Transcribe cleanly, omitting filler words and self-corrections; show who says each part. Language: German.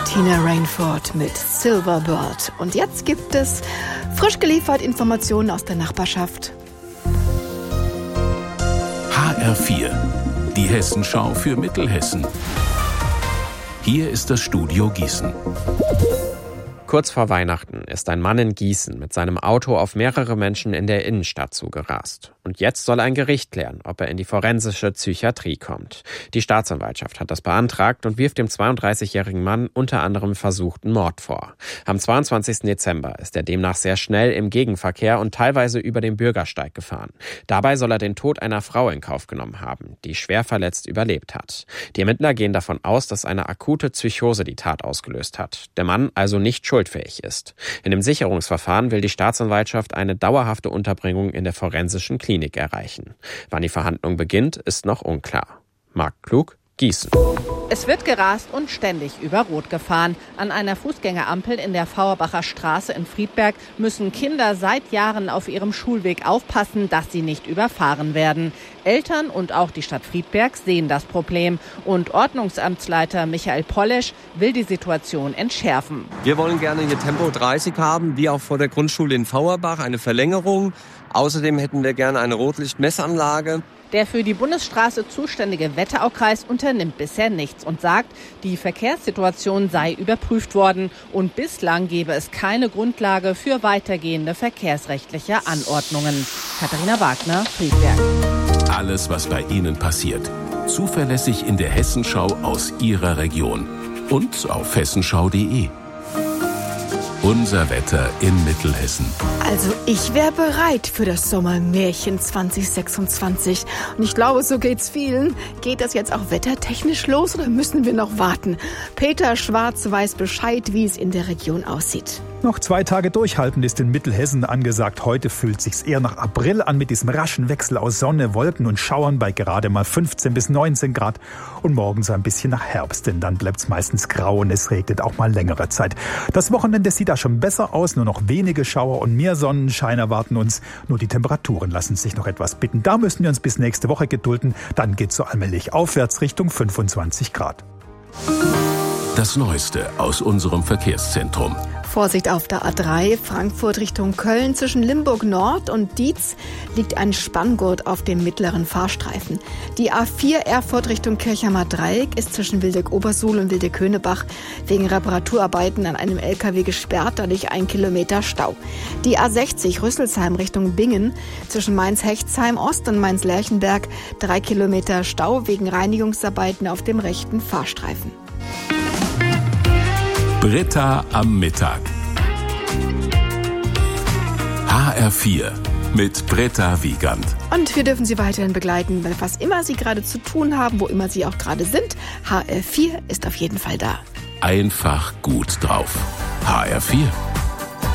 Speaker 1: Tina Rainford mit Silver Bird. Und jetzt gibt es frisch geliefert Informationen aus der Nachbarschaft.
Speaker 2: HR4, die Hessenschau für Mittelhessen. Hier ist das Studio Gießen.
Speaker 3: Kurz vor Weihnachten ist ein Mann in Gießen mit seinem Auto auf mehrere Menschen in der Innenstadt zugerast. Und jetzt soll ein Gericht klären, ob er in die forensische Psychiatrie kommt. Die Staatsanwaltschaft hat das beantragt und wirft dem 32-jährigen Mann unter anderem versuchten Mord vor. Am 22. Dezember ist er demnach sehr schnell im Gegenverkehr und teilweise über den Bürgersteig gefahren. Dabei soll er den Tod einer Frau in Kauf genommen haben, die schwer verletzt überlebt hat. Die Ermittler gehen davon aus, dass eine akute Psychose die Tat ausgelöst hat. Der Mann also nicht schuldfähig ist. In dem Sicherungsverfahren will die Staatsanwaltschaft eine dauerhafte Unterbringung in der forensischen Klinik erreichen. Wann die Verhandlung beginnt, ist noch unklar. Marc Klug, Gießen.
Speaker 4: Es wird gerast und ständig über Rot gefahren. An einer Fußgängerampel in der Fauerbacher Straße in Friedberg müssen Kinder seit Jahren auf ihrem Schulweg aufpassen, dass sie nicht überfahren werden. Eltern und auch die Stadt Friedberg sehen das Problem. Und Ordnungsamtsleiter Michael Pollesch will die Situation entschärfen.
Speaker 5: Wir wollen gerne hier Tempo 30 haben, wie auch vor der Grundschule in Fauerbach, eine Verlängerung. Außerdem hätten wir gerne eine Rotlichtmessanlage.
Speaker 4: Der für die Bundesstraße zuständige Wetteraukreis unternimmt bisher nichts und sagt, die Verkehrssituation sei überprüft worden und bislang gebe es keine Grundlage für weitergehende verkehrsrechtliche Anordnungen. Katharina Wagner, Friedberg.
Speaker 2: Alles, was bei Ihnen passiert, zuverlässig in der Hessenschau aus Ihrer Region und auf hessenschau.de. Unser Wetter in Mittelhessen.
Speaker 1: Also ich wäre bereit für das Sommermärchen 2026. Und ich glaube, so geht's vielen. Geht das jetzt auch wettertechnisch los oder müssen wir noch warten? Peter Schwarz weiß Bescheid, wie es in der Region aussieht.
Speaker 6: Noch 2 Tage durchhalten ist in Mittelhessen angesagt. Heute fühlt sich's eher nach April an mit diesem raschen Wechsel aus Sonne, Wolken und Schauern bei gerade mal 15 bis 19 Grad. Und morgens ein bisschen nach Herbst, denn dann bleibt's meistens grau und es regnet auch mal längere Zeit. Das Wochenende sieht da schon besser aus, nur noch wenige Schauer und mehr Sonnenschein erwarten uns. Nur die Temperaturen lassen sich noch etwas bitten. Da müssen wir uns bis nächste Woche gedulden. Dann geht's so allmählich aufwärts Richtung 25 Grad.
Speaker 2: Das Neueste aus unserem Verkehrszentrum.
Speaker 1: Vorsicht auf der A3, Frankfurt Richtung Köln. Zwischen Limburg Nord und Dietz liegt ein Spanngurt auf dem mittleren Fahrstreifen. Die A4 Erfurt Richtung Kirchheimer Dreieck ist zwischen Wildeck-Obersuhl und Wildeck-Höneberg wegen Reparaturarbeiten an einem LKW gesperrt, dadurch 1 Kilometer Stau. Die A60 Rüsselsheim Richtung Bingen zwischen Mainz-Hechtsheim Ost und Mainz-Lerchenberg 3 Kilometer Stau wegen Reinigungsarbeiten auf dem rechten Fahrstreifen.
Speaker 2: Britta am Mittag. HR4 mit Britta Wiegand.
Speaker 1: Und wir dürfen Sie weiterhin begleiten, weil was immer Sie gerade zu tun haben, wo immer Sie auch gerade sind, HR4 ist auf jeden Fall da.
Speaker 2: Einfach gut drauf. HR4.